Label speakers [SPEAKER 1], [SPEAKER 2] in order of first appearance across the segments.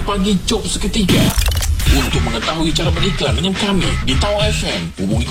[SPEAKER 1] Pagi Jom Seketika. Untuk mengetahui cara beriklan dengan kami di Tawar FM, hubungi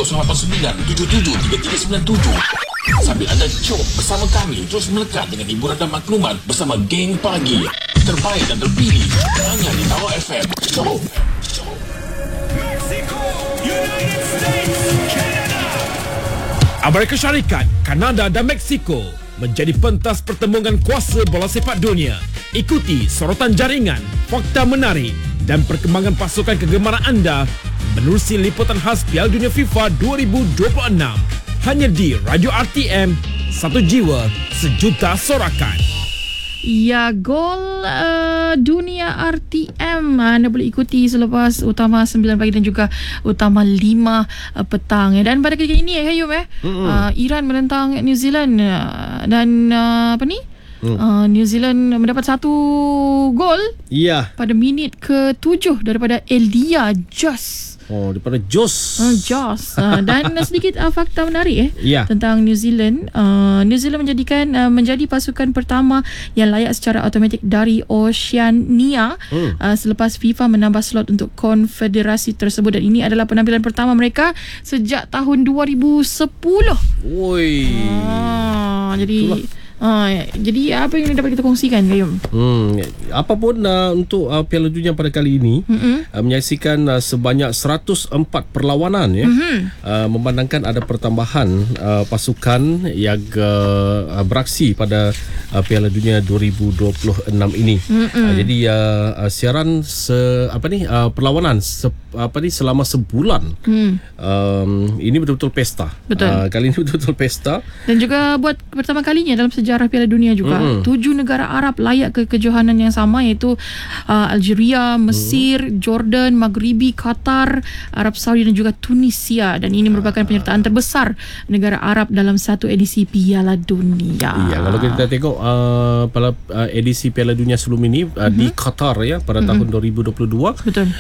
[SPEAKER 1] 089-773397. Sambil anda jom bersama kami terus melekat dengan hiburan dan maklumat bersama geng pagi terbaik dan terpilih hanya di Tawar FM. Jom.
[SPEAKER 2] Mexico, United States, Canada.
[SPEAKER 3] Amerika Syarikat, Kanada dan Mexico menjadi pentas pertembungan kuasa bola sepak dunia. Ikuti sorotan jaringan, fakta menarik dan perkembangan pasukan kegemaran anda menerusi liputan khas Piala Dunia FIFA 2026. Hanya di Radio RTM, satu jiwa, sejuta sorakan.
[SPEAKER 4] Ya, gol dunia RTM anda boleh ikuti selepas utama 9 pagi dan juga utama 5 petang. Dan pada kali ini Hayum Iran menentang New Zealand dan New Zealand mendapat 1 gol pada minit ke-7 daripada Elia Jos.
[SPEAKER 3] Daripada Jos.
[SPEAKER 4] Dan sedikit fakta menarik tentang New Zealand. New Zealand menjadi pasukan pertama yang layak secara automatik dari Oceania selepas FIFA menambah slot untuk konfederasi tersebut, dan ini adalah penampilan pertama mereka sejak tahun 2010. Jadi apa yang dapat kita kongsikan, Gayum?
[SPEAKER 5] Apapun untuk Piala Dunia pada kali ini menyaksikan sebanyak 104 perlawanan memandangkan ada pertambahan pasukan yang beraksi pada Piala Dunia 2026 ini. Jadi siaran perlawanan selama sebulan. Ini betul-betul pesta. Kali ini betul-betul pesta.
[SPEAKER 4] Dan juga buat pertama kalinya dalam sejarah Piala Dunia juga 7 negara Arab layak ke kejohanan yang sama, iaitu Algeria, Mesir, Jordan, Maghribi, Qatar, Arab Saudi dan juga Tunisia, dan ini merupakan penyertaan terbesar negara Arab dalam satu edisi Piala Dunia.
[SPEAKER 5] Kalau kita tengok pada edisi Piala Dunia sebelum ini di Qatar pada tahun 2022,
[SPEAKER 4] betul.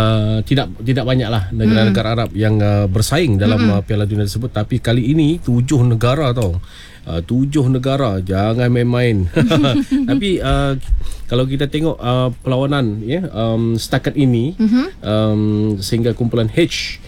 [SPEAKER 5] Tidak banyaklah negara-negara Arab yang bersaing dalam Piala Dunia tersebut, tapi kali ini 7 negara tau. 7 negara, jangan main-main. Tapi kalau kita tengok perlawanan setakat ini sehingga kumpulan H,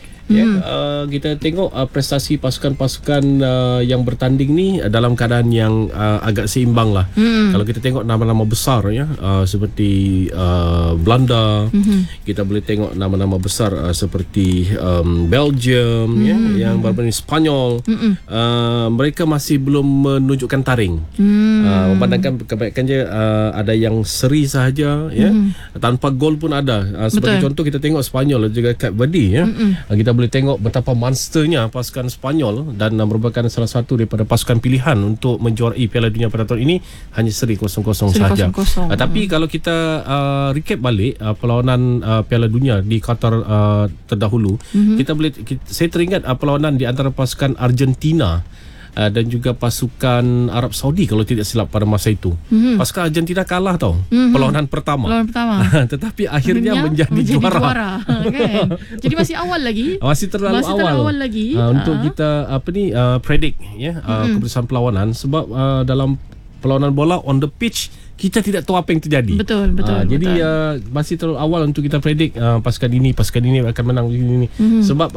[SPEAKER 5] kita tengok prestasi pasukan-pasukan yang bertanding ni dalam keadaan yang agak seimbang lah. Kalau kita tengok nama-nama besar seperti Belanda, kita boleh tengok nama-nama besar seperti Belgium, yang bermain Spanyol, mereka masih belum menunjukkan taring. Memandangkan kebanyakannya ada yang seri sahaja, tanpa gol pun ada. Sebagai contoh kita tengok Spanyol juga Cape Verde, kita boleh tengok betapa monsternya pasukan Spanyol, dan merupakan salah satu daripada pasukan pilihan untuk menjuarai Piala Dunia pada tahun ini, hanya seri 0-0 sahaja. Tapi kalau kita recap balik perlawanan Piala Dunia di Qatar terdahulu, saya teringat perlawanan di antara pasukan Argentina dan juga pasukan Arab Saudi kalau tidak silap pada masa itu. Pasukan Argentina kalah tau perlawanan pertama. Tetapi akhirnya menjadi juara.
[SPEAKER 4] Kan? Jadi masih awal lagi.
[SPEAKER 5] Masih terlalu awal lagi untuk kita predict keputusan perlawanan, sebab dalam perlawanan bola on the pitch kita tidak tahu apa yang terjadi. Betul. Jadi masih terlalu awal untuk kita predik pasukan ini akan menang ini. Sebab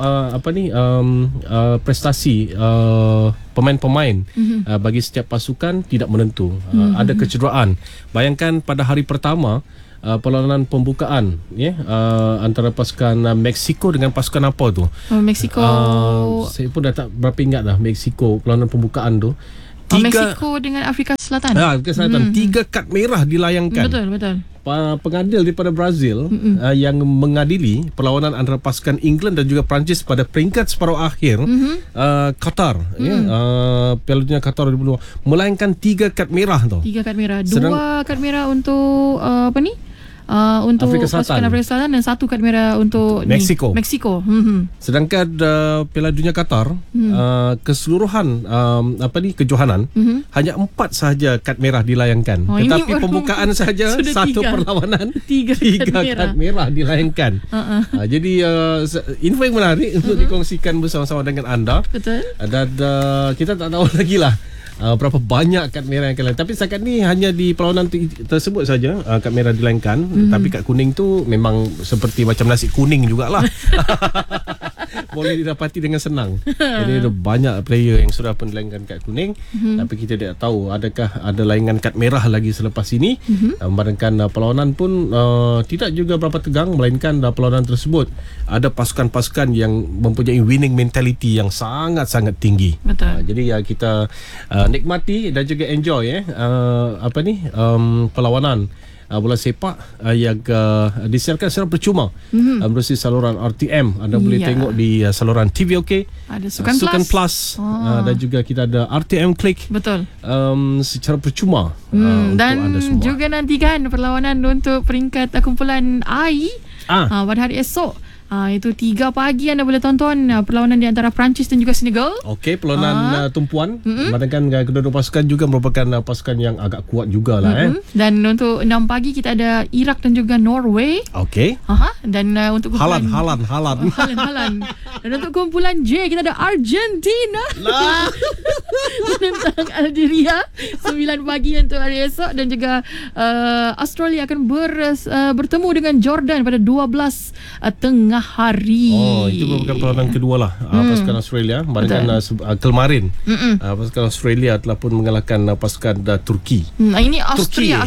[SPEAKER 5] prestasi pemain-pemain bagi setiap pasukan tidak menentu. Ada kecederaan. Bayangkan pada hari pertama perlawanan pembukaan antara pasukan Mexico dengan pasukan apa tu?
[SPEAKER 4] Mexico.
[SPEAKER 5] Saya pun dah tak berapa ingat dah Mexico perlawanan pembukaan tu.
[SPEAKER 4] Mexico dengan Afrika Selatan.
[SPEAKER 5] Afrika Selatan. 3 kad merah dilayangkan.
[SPEAKER 4] Betul.
[SPEAKER 5] Pengadil daripada Brazil yang mengadili perlawanan antara pasukan England dan juga Perancis pada peringkat separuh akhir Qatar, Piala Dunia Qatar 2022, melayangkan 3 kad merah tau.
[SPEAKER 4] 3 kad merah. 2 kad merah untuk untuk pasukan Afrika Selatan dan 1 kad merah untuk Mexico.
[SPEAKER 5] Sedangkan Piala Dunia Qatar keseluruhan kejohanan hanya 4 sahaja kad merah dilayangkan. Tetapi pembukaan saja 1 perlawanan 3 kad merah dilayangkan. Jadi info yang menarik untuk dikongsikan bersama-sama dengan anda.
[SPEAKER 4] Betul.
[SPEAKER 5] Dan kita tak tahu lagi lah berapa banyak kad merah yang akan lain. Tapi setakat ni hanya di perlawanan tersebut saja kad merah dilainkan. Tapi kad kuning tu memang seperti macam nasi kuning jugalah. Boleh didapati dengan senang. Jadi ada banyak player yang sudah pun dilainkan kad kuning. Tapi kita tidak tahu adakah ada laingan kad merah lagi selepas ini. Memandangkan perlawanan pun tidak juga berapa tegang, melainkan perlawanan tersebut ada pasukan-pasukan yang mempunyai winning mentality yang sangat-sangat tinggi.
[SPEAKER 4] Betul.
[SPEAKER 5] Jadi kita nikmati dan juga enjoy perlawanan bola sepak yang disiarkan secara percuma melalui saluran RTM. Anda boleh tengok di saluran TVOK,
[SPEAKER 4] ada
[SPEAKER 5] Sukan Plus, dan juga kita ada RTM Click.
[SPEAKER 4] Betul.
[SPEAKER 5] Secara percuma
[SPEAKER 4] dan
[SPEAKER 5] untuk anda semua.
[SPEAKER 4] juga nantikan perlawanan untuk peringkat kumpulan I pada hari esok. Itu 3 pagi anda boleh tonton perlawanan di antara Perancis dan juga Senegal.
[SPEAKER 5] Okey, perlawanan tumpuan. Manakala kedua-dua pasukan juga merupakan pasukan yang agak kuat jugalah.
[SPEAKER 4] Dan untuk 6 pagi kita ada Iraq dan juga Norway.
[SPEAKER 5] Okey.
[SPEAKER 4] Dan untuk kumpulan
[SPEAKER 5] Halan.
[SPEAKER 4] Dan untuk kumpulan J kita ada Argentina menentang Algeria 9 pagi untuk hari esok. Dan juga Australia akan bertemu dengan Jordan pada 12 tengah hari.
[SPEAKER 5] Itu merupakan perlawanan kedua lah pasukan Australia. Bahkan kemarin pasukan Australia telah pun mengalahkan pasukan Turki.
[SPEAKER 4] Ini Austria.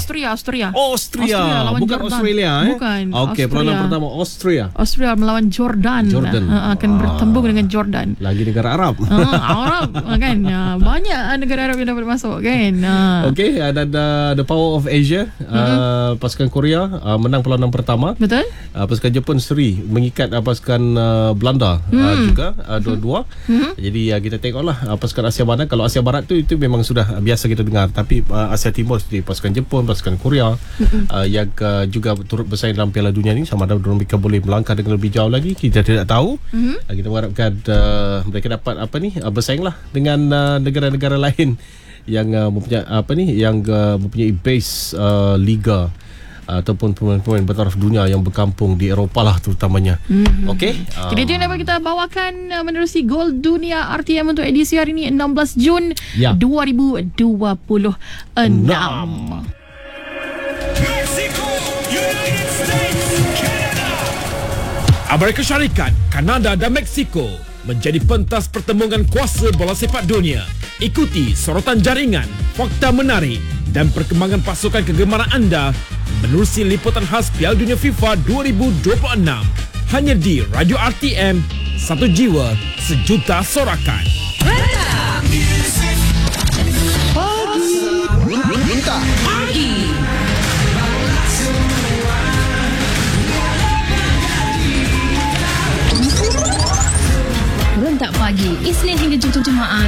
[SPEAKER 5] Bukan
[SPEAKER 4] Jordan.
[SPEAKER 5] Australia.
[SPEAKER 4] Bukan.
[SPEAKER 5] Okey, perlawanan pertama Austria
[SPEAKER 4] melawan Jordan. Akan bertembung dengan Jordan.
[SPEAKER 5] Lagi negara Arab.
[SPEAKER 4] Arab kan. Banyak negara Arab yang dapat masuk kan.
[SPEAKER 5] Okey, ada the power of Asia. Pasukan Korea menang perlawanan pertama.
[SPEAKER 4] Betul.
[SPEAKER 5] Pasukan Jepun seri mengikat pasukan Belanda juga 2-2. Jadi kita tengoklah pasukan Asia Barat. Kalau Asia Barat tu itu memang sudah biasa kita dengar. Tapi Asia Timur seperti pasukan Jepun, pasukan Korea yang juga turut bersaing dalam Piala Dunia ni, sama ada mereka boleh melangkah dengan lebih jauh lagi, kita tidak tahu. Kita harapkan mereka dapat bersaing lah dengan negara-negara lain yang mempunyai base liga ataupun pemain-pemain bertaraf dunia yang berkampung di Eropah lah terutamanya. Okey.
[SPEAKER 4] Itu yang dapat kita bawakan menerusi Gol Dunia RTM untuk edisi hari ini 16 Jun 2026.
[SPEAKER 2] Mexico, United States, Canada.
[SPEAKER 3] Amerika Syarikat, Kanada dan Mexico menjadi pentas pertembungan kuasa bola sepak dunia. Ikuti sorotan jaringan, fakta menarik dan perkembangan pasukan kegemaran anda menerusi liputan khas Piala Dunia FIFA 2026. Hanya di Radio RTM, satu jiwa, sejuta sorakan.
[SPEAKER 6] Rentak Pagi, Isnin hingga Jumaat.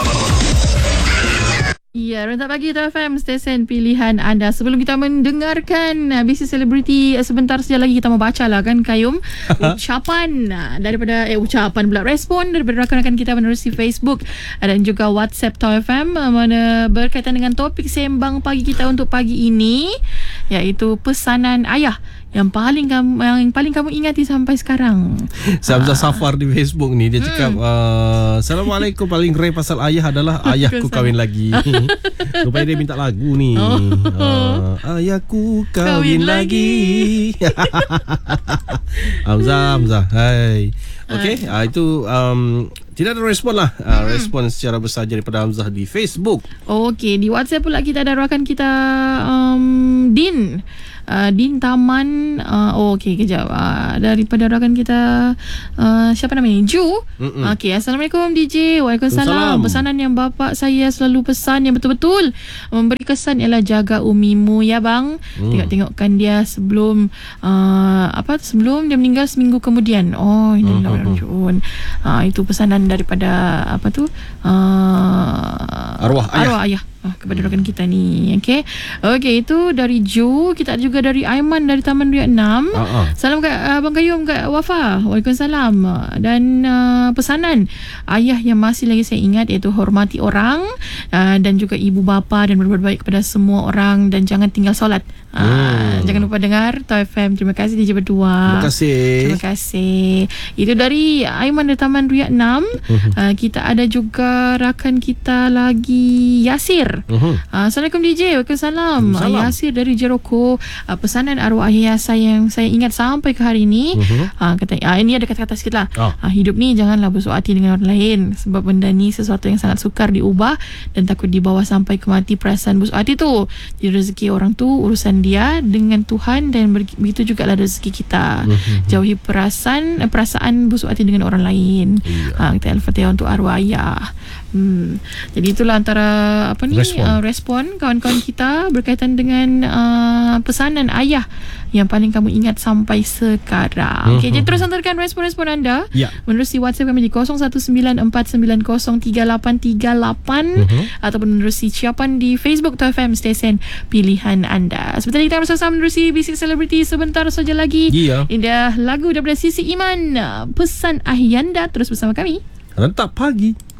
[SPEAKER 4] Ya, Rentak Pagi FM, stesen pilihan anda. Sebelum kita mendengarkan bisnis selebriti, sebentar saja lagi kita mau baca lah kan Kayum ucapan daripada respon daripada rakan-rakan kita menerusi Facebook dan juga WhatsApp Tau FM berkaitan dengan topik sembang pagi kita untuk pagi ini, iaitu pesanan ayah yang paling kamu ingati sampai sekarang.
[SPEAKER 5] Samzah Safar di Facebook ni, dia cakap Assalamualaikum, paling gerai pasal ayah adalah ayahku kahwin lagi. Rupanya dia minta lagu ni. Ayahku kahwin lagi. Hamzah, hai. Okey, itu tidak ada respon lah. Respon secara besar daripada Hamzah di Facebook.
[SPEAKER 4] Okey, di WhatsApp pula kita ada rakan kita Din Taman. Okey, kejap. Daripada rakan kita siapa namanya? Ju. Okey, Assalamualaikum DJ. Waalaikumsalam. Pesanan yang bapa saya selalu pesan yang betul-betul memberi kesan ialah jaga umimu ya bang. Tengok-tengokkan dia sebelum sebelum dia meninggal seminggu kemudian. Itu pesanan daripada arwah ayah. kepada rakan kita ni. Okey, itu dari Jo. Kita ada juga dari Aiman dari Taman Riyad 6. Salam kat Abang Qayyum, kat Wafa. Waalaikumsalam. Dan pesanan ayah yang masih lagi saya ingat iaitu hormati orang, dan juga ibu bapa, dan berbuat baik kepada semua orang, dan jangan tinggal solat. Jangan lupa dengar Tau FM. Terima kasih DJ berdua. Terima kasih. Itu dari Aiman dari Taman Riyad 6. Kita ada juga rakan kita lagi, Yasir. Assalamualaikum DJ. Waalaikumsalam. Yasir dari Jeroko. Pesanan arwah ayah saya yang saya ingat sampai ke hari ini. Kata ini ada kata-kata sikit lah. Hidup ni janganlah bersuka hati dengan orang lain, sebab benda ni sesuatu yang sangat sukar diubah, dan takut dibawa sampai ke mati perasaan bersuka hati tu. Jadi rezeki orang tu urusan dia dengan Tuhan, dan begitu jugalah rezeki kita. Jauhi perasaan bersuka hati dengan orang lain. Kita Al-Fatihah untuk arwah ayah. Jadi itulah antara respon kawan-kawan kita berkaitan dengan pesanan ayah yang paling kamu ingat sampai sekarang. Okey, jadi terus hantarkan respon-respon anda menerusi WhatsApp kami di 0194903838 ataupun menerusi ciapan di Facebook Tau FM, stesen pilihan anda. Sebentar lagi kita bersama menerusi Bisik Selebriti. Sebentar saja lagi indah lagu daripada Sisi Iman, Pesan Ahyanda. Terus bersama kami
[SPEAKER 5] Rantap Pagi.